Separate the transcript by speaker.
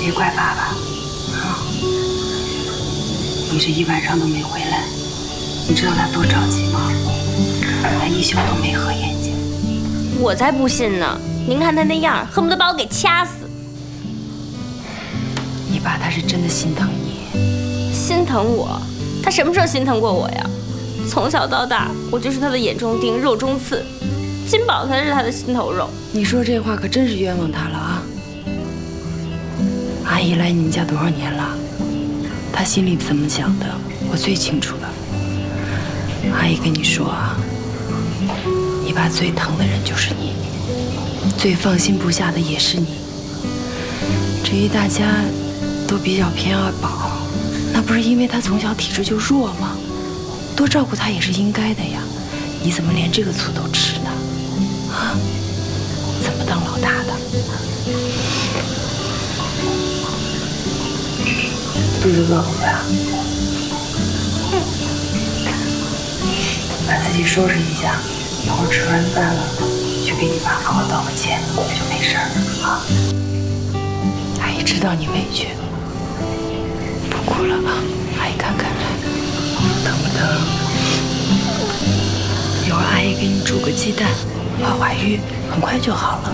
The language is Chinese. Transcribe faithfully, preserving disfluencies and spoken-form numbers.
Speaker 1: 去怪爸爸啊！你这一晚上都没回来，你知道他多着急吗？他一宿都没合眼睛。
Speaker 2: 我才不信呢！您看他那样，恨不得把我给掐死。
Speaker 1: 你爸他是真的心疼你，
Speaker 2: 心疼我？他什么时候心疼过我呀？从小到大，我就是他的眼中钉、肉中刺，金宝才是他的心头肉。
Speaker 1: 你说这话可真是冤枉他了啊！阿姨来你们家多少年了？她心里怎么想的，我最清楚了。阿姨跟你说啊，你爸最疼的人就是你，最放心不下的也是你。至于大家都比较偏爱宝，那不是因为他从小体质就弱吗？多照顾他也是应该的呀。你怎么连这个醋都吃呢？啊？怎么当老大的？肚子饿不呀？把自己收拾一下，一会儿吃完饭了，去给你爸好好道个歉，就没事了啊。阿姨知道你委屈，不哭了啊，阿姨看看来，疼不疼？一会儿阿姨给你煮个鸡蛋，化化瘀，很快就好了。